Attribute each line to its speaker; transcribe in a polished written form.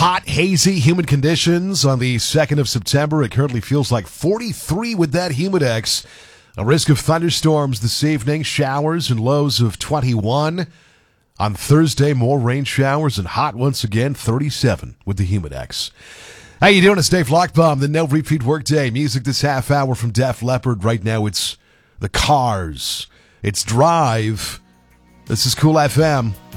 Speaker 1: Hot, hazy, humid conditions on the 2nd of September. It currently feels like 43 with that humidex. A risk of thunderstorms this evening, showers and lows of 21. On Thursday, more rain showers and hot once again, 37 with the humidex. How you doing? It's Dave Lockbaum, the No Repeat Workday. Music this half hour from Def Leppard. Right now it's The Cars. It's Drive. This is Cool FM.